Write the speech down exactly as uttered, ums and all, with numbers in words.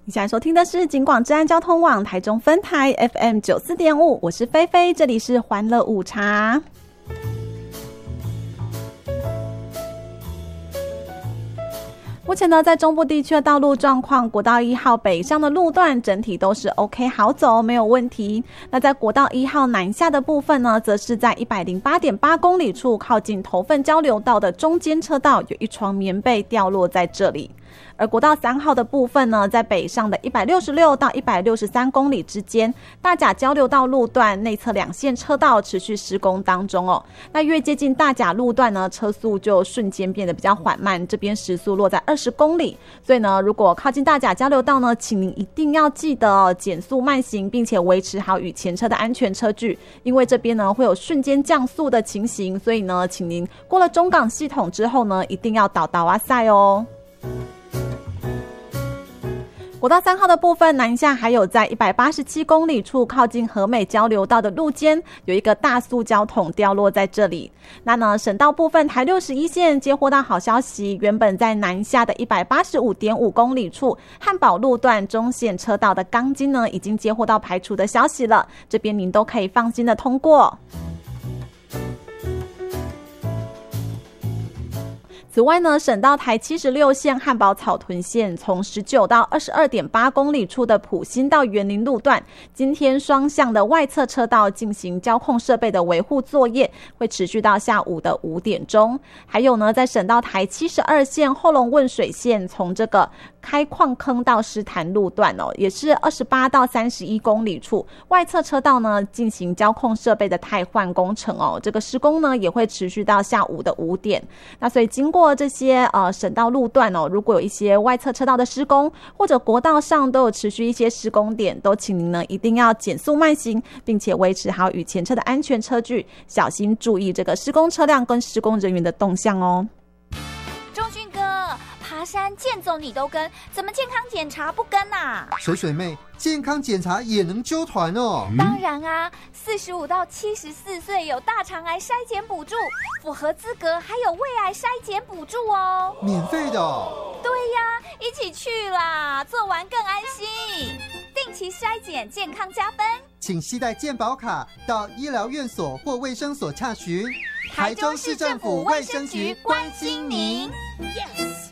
你现在收听的是警广治安交通网台中分台 F M 九十四点五， 我是菲菲，这里是欢乐午茶。目前呢，在中部地区的道路状况，国道一号北上的路段整体都是 OK 好走，没有问题。那在国道一号南下的部分呢，则是在 一百零八点八公里处靠近头份交流道的中间车道，有一床棉被掉落在这里。而国道三号的部分呢，在北上的一百六十六到一百六十三公里之间，大甲交流道路段内侧两线车道持续施工当中哦。那越接近大甲路段呢，车速就瞬间变得比较缓慢，这边时速落在二十公里。所以呢，如果靠近大甲交流道呢，请您一定要记得哦，减速慢行，并且维持好与前车的安全车距，因为这边呢会有瞬间降速的情形，所以呢，请您过了中港系统之后呢，一定要倒倒啊塞哦。国道三号的部分南下，还有在一百八十七公里处靠近和美交流道的路肩，有一个大塑胶桶掉落在这里。那呢，省道部分台六十一线接获到好消息，原本在南下的一百八十五点五公里处汉宝路段中线车道的钢筋呢，已经接获到排除的消息了，这边您都可以放心的通过。此外呢，省道台七十六线汉宝草屯线从十九到二十二点八公里处的埔心到园林路段，今天双向的外侧车道进行交控设备的维护作业，会持续到下午的五点钟。还有呢，在省道台七十二线后龙汶水线从这个开矿坑到狮潭路段哦，也是二十八到三十一公里处外侧车道呢进行交控设备的汰换工程哦，这个施工呢也会持续到下午的五点。那所以经过这些呃省道路段哦，如果有一些外侧车道的施工，或者国道上都有持续一些施工点，都请您呢一定要减速慢行，并且维持好与前车的安全车距，小心注意这个施工车辆跟施工人员的动向哦。 钟迅哥，爬山健走你都跟，怎么健康检查不跟啊？ 水水妹，健康检查也能揪团哦。 当然啊，四十五到七十四岁有大肠癌筛检补助，符合资格还有胃癌筛检补助哦， 免费的哦。 对呀，一起去啦，做完更安心。定期筛检，健康加分。 请携带健保卡到医疗院所或卫生所洽询。 台中市政府卫生局关心您。Yes。